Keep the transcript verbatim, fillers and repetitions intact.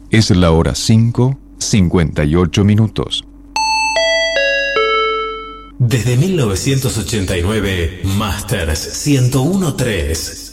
Es la hora cinco, cincuenta y ocho minutos. Desde mil novecientos ochenta y nueve, Masters ciento uno punto tres.